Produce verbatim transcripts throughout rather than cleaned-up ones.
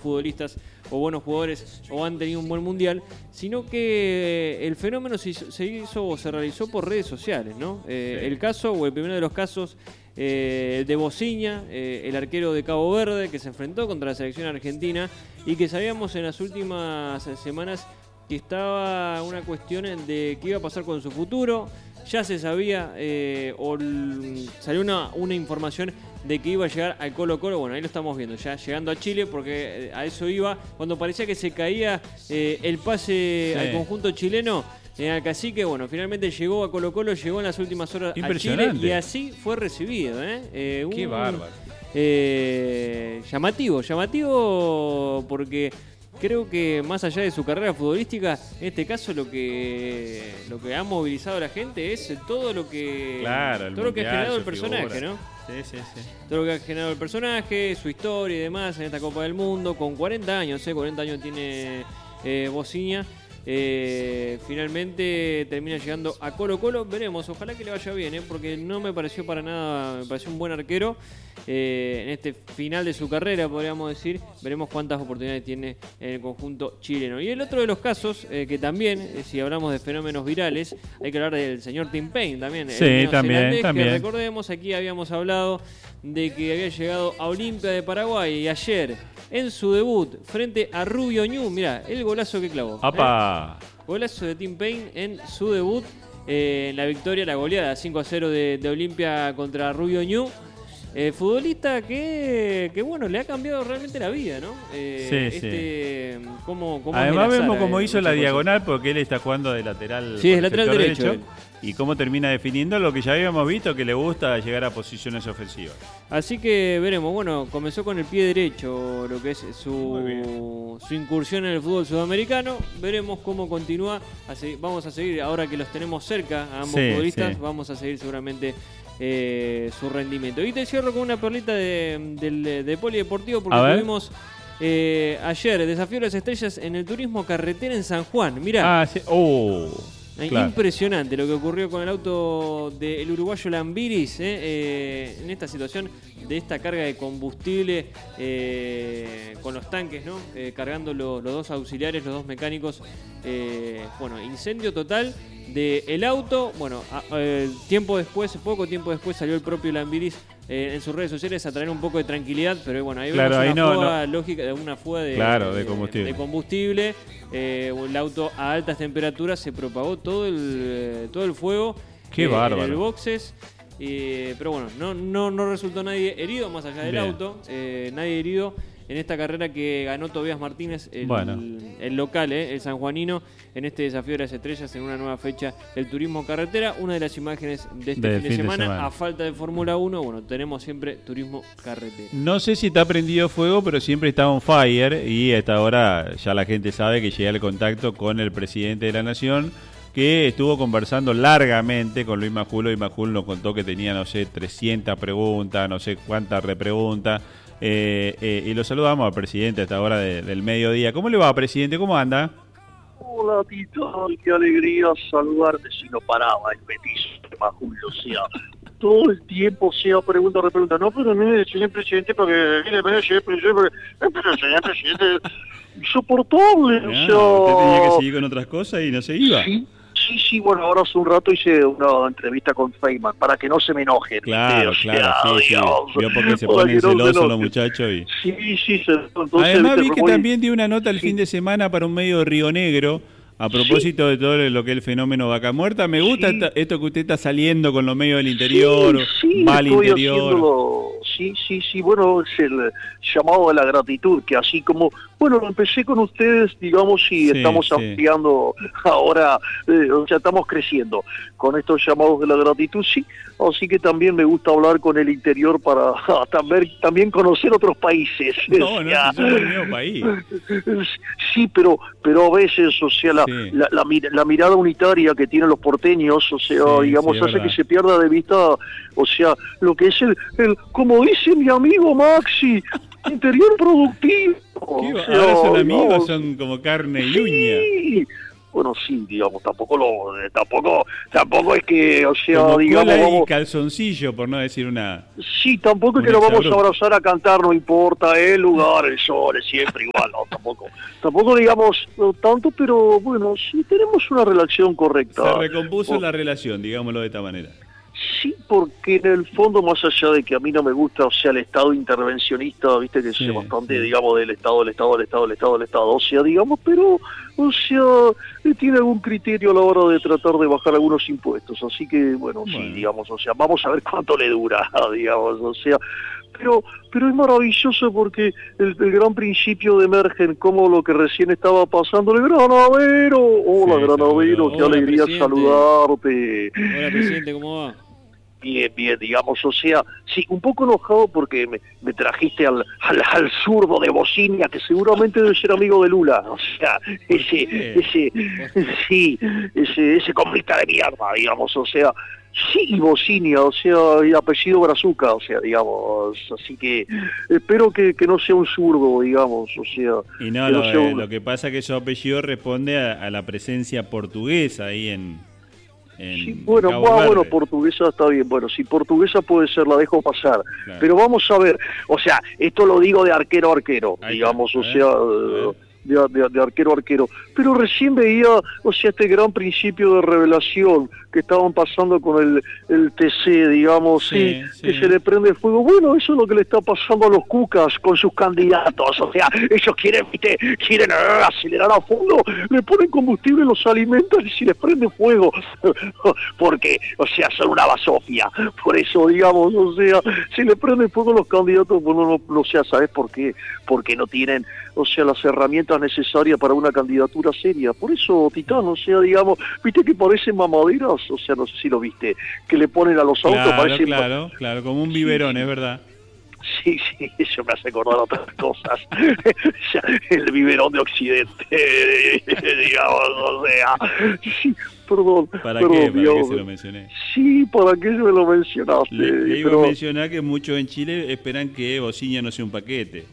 futbolistas o buenos jugadores o han tenido un buen mundial, sino que el fenómeno se hizo, se hizo o se realizó por redes sociales, ¿no? Eh, sí. El caso, o el primero de los casos, eh, de Bociña, eh, el arquero de Cabo Verde, que se enfrentó contra la selección argentina y que sabíamos en las últimas semanas que estaba una cuestión de qué iba a pasar con su futuro. Ya se sabía, eh, o l- salió una, una información de que iba a llegar al Colo Colo. Bueno, ahí lo estamos viendo, ya llegando a Chile, porque a eso iba. Cuando parecía que se caía eh, el pase sí. al conjunto chileno, en el Cacique, bueno, finalmente llegó a Colo Colo, llegó en las últimas horas a Chile y así fue recibido. ¿eh? Eh, Qué un, bárbaro. Eh, llamativo, llamativo porque creo que más allá de su carrera futbolística, en este caso lo que lo que ha movilizado a la gente es todo lo que claro, todo lo que ha generado el personaje, figura. ¿no? Sí, sí, sí. Todo lo que ha generado el personaje, su historia y demás en esta Copa del Mundo, con cuarenta años, ¿eh? cuarenta años tiene eh, Bociña. Eh, finalmente termina llegando a Colo Colo. Veremos, ojalá que le vaya bien, ¿eh? porque no me pareció para nada, me pareció un buen arquero eh, en este final de su carrera, podríamos decir. Veremos cuántas oportunidades tiene en el conjunto chileno. Y el otro de los casos, eh, que también, eh, si hablamos de fenómenos virales, hay que hablar del señor Tim Payne también. Sí, el también, también. Que recordemos, aquí habíamos hablado de que había llegado a Olimpia de Paraguay y ayer, en su debut, frente a Rubio Ñu, mirá, el golazo que clavó. ¡Apa! ¿eh? Golazo de Tim Payne en su debut, eh, en la victoria, la goleada cinco a cero de, de Olimpia contra Rubio Ñu. Eh, futbolista que, que, bueno, le ha cambiado realmente la vida, ¿no? Eh, sí, este, sí. Cómo, cómo Además vemos Sara, cómo eh, hizo la cosas. diagonal, porque él está jugando de lateral. Sí, es lateral derecho. derecho y cómo termina definiendo lo que ya habíamos visto, que le gusta llegar a posiciones ofensivas. Así que veremos. Bueno, comenzó con el pie derecho lo que es su, su incursión en el fútbol sudamericano. Veremos cómo continúa. Así, vamos a seguir, ahora que los tenemos cerca a ambos sí, futbolistas, sí. vamos a seguir seguramente eh, su rendimiento. Y te cierro con una perlita de, de, de, de polideportivo, porque tuvimos eh, ayer Desafío de las Estrellas en el turismo carretera en San Juan. Mirá. Ah, sí. Oh. Claro. Impresionante lo que ocurrió con el auto del uruguayo Lambiris, ¿eh? Eh, en esta situación de esta carga de combustible eh, con los tanques, ¿no? Eh, cargando lo, los dos auxiliares, los dos mecánicos. Eh, bueno, incendio total del auto. Bueno, a, a, tiempo después, poco tiempo después salió el propio Lambiris eh, en sus redes sociales a traer un poco de tranquilidad, pero bueno, ahí claro, vemos ahí una no, fuga no. lógica, de una fuga de, claro, de combustible. De, de combustible. Eh, el auto a altas temperaturas, se propagó todo el todo el fuego. Qué eh, bárbaro. En el boxes. Eh, pero bueno, no, no, no resultó nadie herido más allá del Bien. auto. Eh, nadie herido en esta carrera que ganó Tobías Martínez, el, bueno. el local, eh, el sanjuanino, en este Desafío de las Estrellas, en una nueva fecha del turismo carretera. Una de las imágenes de este Del fin de, fin de semana, semana. a falta de Fórmula uno, bueno, tenemos siempre turismo carretera. No sé si está prendido fuego, pero siempre está on fire, y a esta hora ya la gente sabe que llega el contacto con el presidente de la Nación, que estuvo conversando largamente con Luis Majul. Luis Majul nos contó que tenía, no sé, trescientas preguntas, no sé cuántas repreguntas. Eh, eh, y lo saludamos al presidente a esta hora de, del mediodía. ¿Cómo le va, presidente? ¿Cómo anda? Hola, Tito, qué alegría saludarte. Si no paraba el petiso de Majul, o sea, todo el tiempo sea pregunta, repregunta. No, pero mire, señor presidente, porque mire, mire, señor presidente, porque, eh, pero señor presidente, insoportable, Ah, o sea. usted tenía que seguir con otras cosas y no se iba. Sí. Sí, sí, bueno, ahora hace un rato hice una entrevista con Feynman para que no se me enojen. Claro, o sea, claro, sí, Dios, sí. Vio porque se para ponen que no se celosos los enojen. muchachos. Y... Sí, sí, se, entonces, Además vi viste, que muy- también dio una nota el Sí. fin de semana para un medio de Río Negro a propósito de todo lo que es el fenómeno Vaca Muerta. Me gusta Sí. esta- esto que usted está saliendo con los medios del interior, sí, sí, va al estoy interior. haciéndolo. Sí, sí, sí, bueno, es el llamado de la gratitud, que así como, bueno, lo empecé con ustedes, digamos, y Sí, estamos sí. ampliando ahora, eh, o sea, estamos creciendo con estos llamados de la gratitud, sí, así que también me gusta hablar con el interior para también, también conocer otros países. No, O no, sea, si somos el mismo país. sí, pero pero a veces, o sea, la, Sí. la, la, mir- la mirada unitaria que tienen los porteños, o sea, Sí, digamos, sí, es hace verdad. que se pierda de vista, o sea, lo que es el, el como dice mi amigo Maxi, interior productivo. ¿Qué O va? sea, Ahora son amigos, no, son como carne y uña. sí, Bueno, sí, digamos, tampoco lo, eh, tampoco, tampoco es que, o sea, Como digamos, cola y vamos, calzoncillo, por no decir una... sí, tampoco es que un lo vamos a exabrupto. abrazar a cantar, no importa, el lugar, el sol, es siempre igual, no, tampoco, tampoco digamos no tanto, pero bueno, sí tenemos una relación correcta. Se recompuso Oh, la relación, digámoslo de esta manera. sí, porque en el fondo, más allá de que a mí no me gusta, o sea, el Estado intervencionista, viste que Sí, es bastante, sí. digamos, del Estado, del Estado, del Estado, del Estado, del Estado, o sea, digamos, pero, o sea, eh, tiene algún criterio a la hora de tratar de bajar algunos impuestos, así que, bueno, sí, Bueno. digamos, o sea, vamos a ver cuánto le dura, digamos, o sea, pero pero es maravilloso porque el, el gran principio de Emergen, como lo que recién estaba pasando, el Granadero, hola Sí, Granadero, seguro. qué Hola, alegría presidente. saludarte. Hola, presidente, ¿cómo va? Bien, bien, digamos, o sea, sí, un poco enojado porque me, me trajiste al, al, al zurdo de Bocinia, que seguramente debe ser amigo de Lula, o sea, ese, qué? ese, sí, ese, ese comunista de mierda, digamos, o sea, sí, y Bocinia, o sea, y apellido Brazuca, o sea, digamos, así que espero que, que no sea un zurdo, digamos, o sea, Y no, que lo, no sea eh, un... lo que pasa es que su apellido responde a, a la presencia portuguesa ahí en, en, Sí, en bueno, Cabo ah, bueno, Verde. portuguesa está bien, bueno, si portuguesa puede ser, la dejo pasar, Claro. pero vamos a ver, o sea, esto lo digo de arquero a arquero, Ahí digamos, está, o a ver, sea, a ver. de, de- de arquero a arquero, pero recién veía, o sea, este gran principio de revelación que estaban pasando con el, el T C, digamos, Sí, sí, sí. que se le prende fuego, bueno, eso es lo que le está pasando a los cucas con sus candidatos, o sea, ellos quieren, viste, quieren eh, acelerar a fondo, le ponen combustible, los alimentan y se les prende fuego, porque, o sea, son una basofia, por eso, digamos, o sea, se le prende fuego a los candidatos, bueno, no, no, o sea, ¿sabes por qué? Porque no tienen, o sea, las herramientas necesarias para una candidatura seria, por eso, Titán, o sea, digamos, viste que parecen mamaderas, o sea, no sé si lo viste, que le ponen a los autos, Claro, parecen... claro, claro, como un biberón, es verdad. Sí, sí, eso me hace acordar otras cosas. O sea, el biberón de Occidente, digamos, o sea. Sí, perdón. ¿Para perdón, qué? ¿Para qué digamos. se lo mencioné? Sí, ¿para qué me lo mencionaste? Le, le iba pero... a mencionar que muchos en Chile esperan que Bocinia no sea un paquete.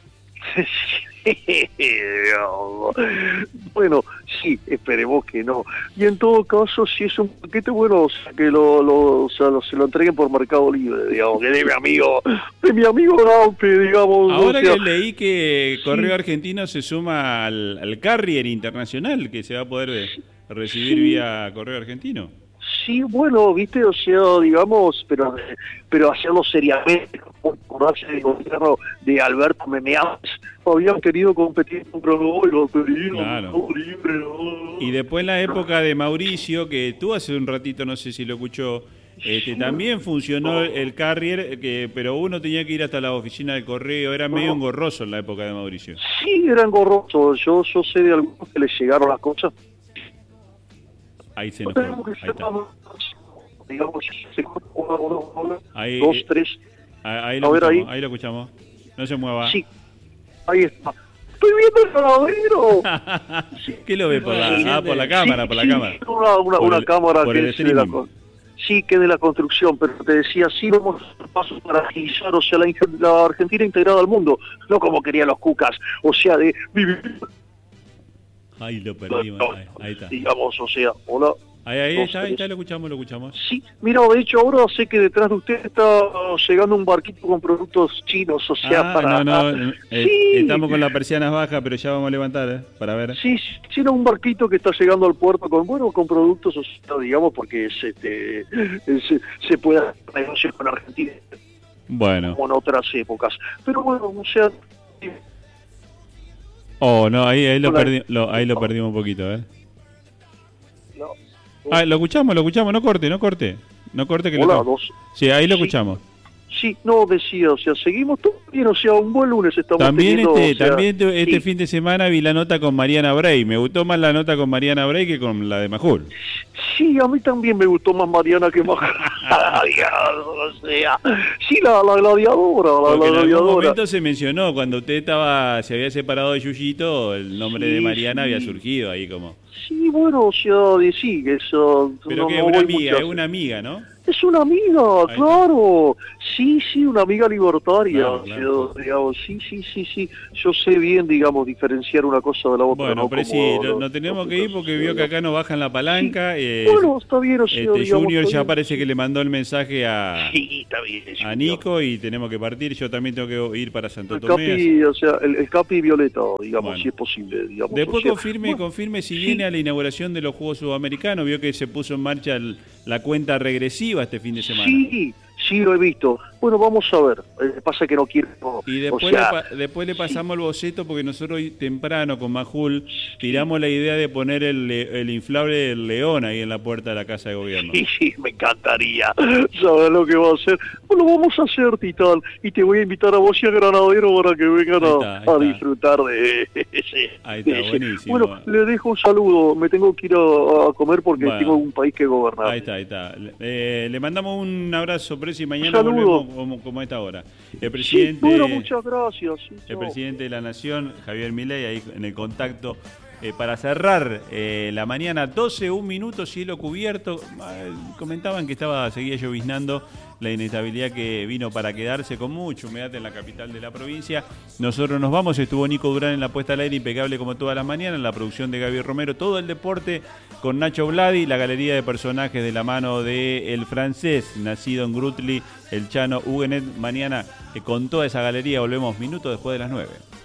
Bueno, sí, esperemos que no. Y en todo caso, si es un paquete, bueno, o sea, que lo, lo, o sea, lo- se lo entreguen por Mercado Libre, digamos, que de mi amigo, de mi amigo Gampe, digamos. Ahora o sea, que leí que sí. Correo Argentino se suma al, al Carrier Internacional, que se va a poder eh, recibir Sí. vía Correo Argentino. Sí, bueno, viste, o sea, digamos, pero pero hacerlo seriamente, como acordarse del gobierno de Alberto Memeas, habían querido competir con Pronovoy, pero Claro. no, libre, no. Y después en la época de Mauricio, que tú hace un ratito, no sé si lo escuchó, este, también funcionó el Carrier, que, pero uno tenía que ir hasta la oficina del correo, era medio engorroso en la época de Mauricio. Sí, eran gorrosos, yo, yo sé de algunos que les llegaron las cosas. Ahí se nos Tenemos fue. que Ahí ser está. más, digamos, se corta una, una, una, Ahí, dos, eh, tres, Ahí, ahí lo A ver, escuchamos, ahí. ahí lo escuchamos. No se mueva. sí, ahí está. Estoy viendo el Granadero. ¿Qué lo ve por la, Sí, ah, por la cámara, Sí, por la sí, cámara? Una, una, Por una el- cámara por que el es de la, streaming. con- sí, que es de la construcción, pero te decía, sí vamos a dar pasos para agilizar, o sea, la, ingen- la Argentina integrada al mundo, no como querían los cucas, o sea, de vivir, Ahí lo perdimos. Ahí, ahí está. digamos, o sea, hola. Ahí, ahí dos, está, ahí tres. está, lo escuchamos, lo escuchamos. Sí, mira, de hecho ahora sé que detrás de usted está llegando un barquito con productos chinos, o sea, Ah, para... no, no, eh, Sí. estamos con las persianas bajas, pero ya vamos a levantar, ¿eh? Para ver. Sí, sí, era un barquito que está llegando al puerto con, bueno, con productos, o sea, digamos, porque es, este, se, se puede hacer negocios con Argentina Bueno. como en otras épocas. Pero bueno, o sea... Oh, no, ahí, ahí, lo, Hola. perdi- lo- ahí lo perdimos un poquito, ¿eh? no, Ah, lo escuchamos, lo escuchamos, no corte, no corte. No corte que hola, lo dos. Sí, ahí lo Sí. escuchamos. Sí, no, decía, o sea, seguimos todo bien, o sea, un buen lunes estamos También teniendo, este, o sea, también te- este sí. fin de semana vi la nota con Mariana Bray. Me gustó más la nota con Mariana Bray que con la de Majul. Sí, a mí también me gustó más Mariana que más o sea, sí, la, la gladiadora, la, Porque la en algún gladiadora. momento se mencionó, cuando usted estaba, se había separado de Yuyito, el nombre Sí, de Mariana sí. había surgido ahí como. Sí, bueno, o sea, de- sí, que eso... Pero no- que no una voy amiga, mucho a- es una amiga, ¿no? Es una amiga, Ahí claro. Sí, sí, una amiga libertaria. Claro, claro. Yo, digamos, sí, sí, sí, sí. Yo sé bien, digamos, diferenciar una cosa de la otra. Bueno, ¿no? pero sí, Como no, los- no tenemos los que ir porque vio que acá nos bajan la palanca. Sí. eh, Bueno, está bien, o sea, este digamos, Junior está ya bien. parece que le mandó el mensaje a, Sí, está bien. a Junior. Nico y tenemos que partir. Yo también tengo que ir para Santo El Tomé. Capi, o sea, el, el Capi Violeta, digamos, Bueno. si es posible, digamos. Después o sea, confirme, bueno, confirme si sí. viene a la inauguración de los Juegos Sudamericanos. Vio que se puso en marcha el- la cuenta regresiva este fin de semana. Sí, sí, lo he visto. Bueno, vamos a ver. Eh, pasa que no quiero... Y o después, sea, le, pa- después le pasamos el boceto porque nosotros hoy temprano con Majul tiramos la idea de poner el, le- el inflable del león ahí en la puerta de la Casa de Gobierno. sí, sí, me encantaría. ¿Sabes lo que va a hacer? Bueno, vamos a hacer, Titán. Y te voy a invitar a vos y a Granadero para que vengan Ahí a, está, ahí a está. disfrutar de ese. Ahí está, de ese. buenísimo. Bueno, le dejo un saludo. Me tengo que ir a, a comer porque Bueno. tengo un país que gobernar. Ahí está, ahí está. Eh, le mandamos un abrazo, Presi, y mañana Saludo. volvemos como, como a esta hora. El Sí, presidente, bueno, muchas gracias. Sí, el no. presidente de la Nación, Javier Milei, ahí en el contacto. Eh, para cerrar eh, la mañana, doce, un minuto, cielo cubierto. Eh, comentaban que estaba seguía lloviznando, la inestabilidad que vino para quedarse con mucha humedad en la capital de la provincia. Nosotros nos vamos, estuvo Nico Durán en la puesta al aire, impecable como todas las mañanas, en la producción de Gaby Romero, todo el deporte con Nacho Vladi, la galería de personajes de la mano de el francés, nacido en Grutli, el Chano Huguenet. Mañana eh, con toda esa galería volvemos minutos después de las nueve.